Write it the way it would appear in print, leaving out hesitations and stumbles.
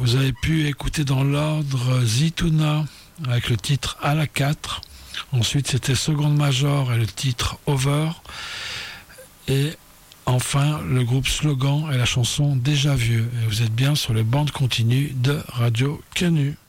Vous avez pu écouter dans l'ordre Zitouna avec le titre À la 4. Ensuite, c'était Seconde Major et le titre Over. Et enfin, le groupe Slogan et la chanson Déjà Vieux. Et vous êtes bien sur les bandes continues de Radio Canu.